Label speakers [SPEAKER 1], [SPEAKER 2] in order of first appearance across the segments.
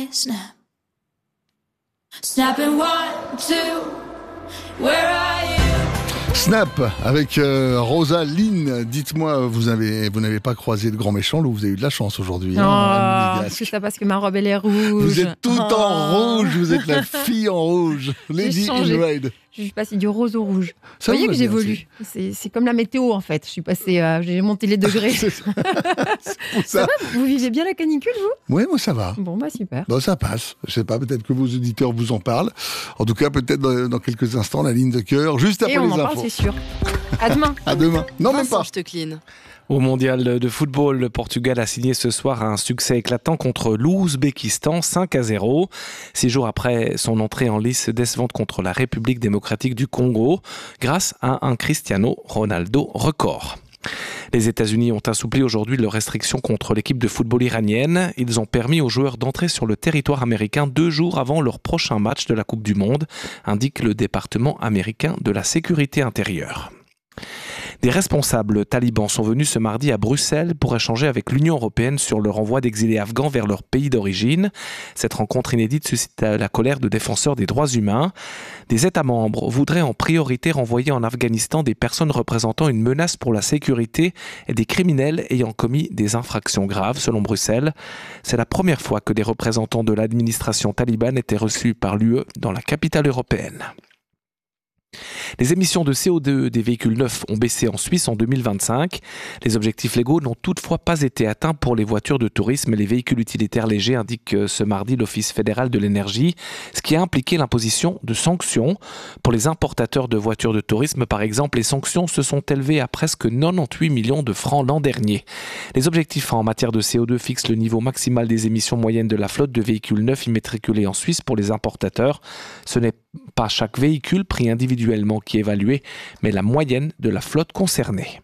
[SPEAKER 1] say snap. Snapping 1, 2, where are you?
[SPEAKER 2] Snap avec Rosa Lynn. Dites-moi, vous n'avez pas croisé de grand méchant, vous avez eu de la chance aujourd'hui.
[SPEAKER 3] C'est ça parce que ma robe elle est rouge.
[SPEAKER 2] Vous êtes tout en rouge, vous êtes la fille en rouge. Lady in Red.
[SPEAKER 3] Je suis passée du rose au rouge.
[SPEAKER 2] Ça
[SPEAKER 3] vous voyez que
[SPEAKER 2] bien,
[SPEAKER 3] j'évolue. C'est comme la météo en fait. Je suis passée, j'ai monté les degrés.
[SPEAKER 2] C'est pour ça.
[SPEAKER 3] Va, vous vivez bien la canicule, vous?
[SPEAKER 2] Oui, moi ça va.
[SPEAKER 3] Bon, bah super.
[SPEAKER 2] Bon, ça passe. Je sais pas, peut-être que vos auditeurs vous en parlent. En tout cas, peut-être dans quelques instants, la ligne de cœur, juste après
[SPEAKER 3] Et on
[SPEAKER 2] les
[SPEAKER 3] en
[SPEAKER 2] infos.
[SPEAKER 3] parle, c'est sûr. À demain.
[SPEAKER 2] À demain. Non, même
[SPEAKER 4] Vincent
[SPEAKER 2] pas.
[SPEAKER 4] Stecklin.
[SPEAKER 5] Au mondial de football, le Portugal a signé ce soir un succès éclatant contre l'Ouzbékistan 5-0. 6 jours après son entrée en lice décevante contre la République démocratique du Congo, grâce à un Cristiano Ronaldo record. Les États-Unis ont assoupli aujourd'hui leurs restrictions contre l'équipe de football iranienne. Ils ont permis aux joueurs d'entrer sur le territoire américain 2 jours avant leur prochain match de la Coupe du Monde, indique le département américain de la sécurité intérieure. Des responsables talibans sont venus ce mardi à Bruxelles pour échanger avec l'Union européenne sur le renvoi d'exilés afghans vers leur pays d'origine. Cette rencontre inédite suscite la colère de défenseurs des droits humains. Des États membres voudraient en priorité renvoyer en Afghanistan des personnes représentant une menace pour la sécurité et des criminels ayant commis des infractions graves, selon Bruxelles. C'est la première fois que des représentants de l'administration talibane étaient reçus par l'UE dans la capitale européenne. Les émissions de CO2 des véhicules neufs ont baissé en Suisse en 2025. Les objectifs légaux n'ont toutefois pas été atteints pour les voitures de tourisme et les véhicules utilitaires légers, indique ce mardi l'Office fédéral de l'énergie, ce qui a impliqué l'imposition de sanctions. Pour les importateurs de voitures de tourisme, par exemple, les sanctions se sont élevées à presque 98 millions de francs l'an dernier. Les objectifs en matière de CO2 fixent le niveau maximal des émissions moyennes de la flotte de véhicules neufs immatriculés en Suisse pour les importateurs. Ce n'est pas chaque véhicule pris individuellement qui est évalué, mais la moyenne de la flotte concernée.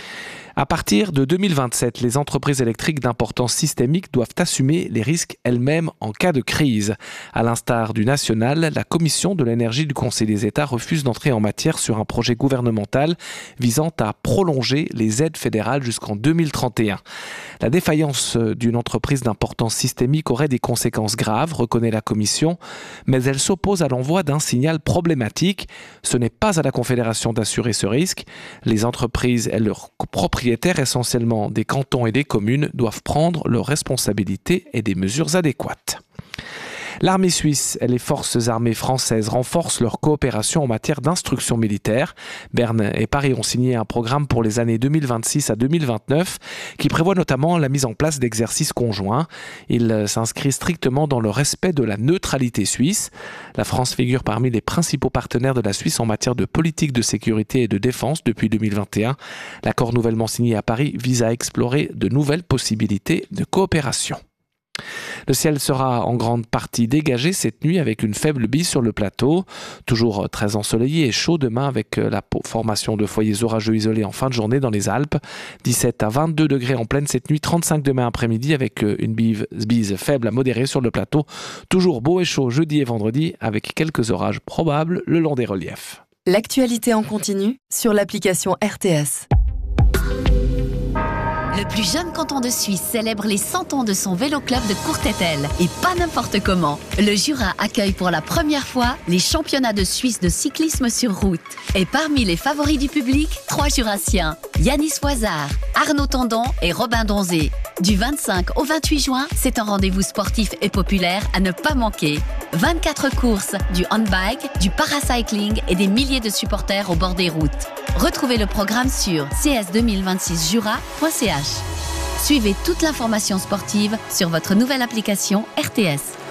[SPEAKER 5] À partir de 2027, les entreprises électriques d'importance systémique doivent assumer les risques elles-mêmes en cas de crise. À l'instar du national, la Commission de l'énergie du Conseil des États refuse d'entrer en matière sur un projet gouvernemental visant à prolonger les aides fédérales jusqu'en 2031. La défaillance d'une entreprise d'importance systémique aurait des conséquences graves, reconnaît la Commission, mais elle s'oppose à l'envoi d'un signal problématique. Ce n'est pas à la Confédération d'assurer ce risque. Les entreprises et leurs propriétaires, essentiellement des cantons et des communes, doivent prendre leurs responsabilités et des mesures adéquates. L'armée suisse et les forces armées françaises renforcent leur coopération en matière d'instruction militaire. Berne et Paris ont signé un programme pour les années 2026 à 2029 qui prévoit notamment la mise en place d'exercices conjoints. Il s'inscrit strictement dans le respect de la neutralité suisse. La France figure parmi les principaux partenaires de la Suisse en matière de politique de sécurité et de défense depuis 2021. L'accord nouvellement signé à Paris vise à explorer de nouvelles possibilités de coopération. Le ciel sera en grande partie dégagé cette nuit avec une faible bise sur le plateau. Toujours très ensoleillé et chaud demain avec la formation de foyers orageux isolés en fin de journée dans les Alpes. 17 à 22 degrés en pleine cette nuit, 35 demain après-midi avec une bise faible à modérée sur le plateau. Toujours beau et chaud jeudi et vendredi avec quelques orages probables le long des reliefs.
[SPEAKER 4] L'actualité en continu sur l'application RTS.
[SPEAKER 6] Le plus jeune canton de Suisse célèbre les 100 ans de son vélo-club de Courtételle. Et pas n'importe comment. Le Jura accueille pour la première fois les championnats de Suisse de cyclisme sur route. Et parmi les favoris du public, 3 Jurassiens. Yanis Voisard, Arnaud Tendon et Robin Donzé. Du 25 au 28 juin, c'est un rendez-vous sportif et populaire à ne pas manquer. 24 courses, du handbike, du paracycling et des milliers de supporters au bord des routes. Retrouvez le programme sur cs2026jura.ch. Suivez toute l'information sportive sur votre nouvelle application RTS.